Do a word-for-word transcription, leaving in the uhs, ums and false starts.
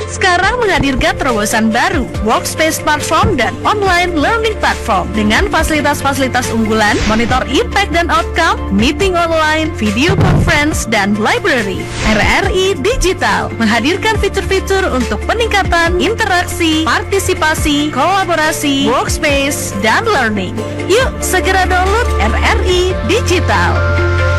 sekarang menghadirkan terobosan baru, Workspace Platform dan Online Learning Platform dengan fasilitas-fasilitas unggulan, monitor impact dan outcome, meeting online, video conference, dan library. R R I Digital menghadirkan fitur-fitur untuk peningkatan interaksi, partisipasi, kolaborasi, workspace, dan learning. Yuk, segera download R R I Digital.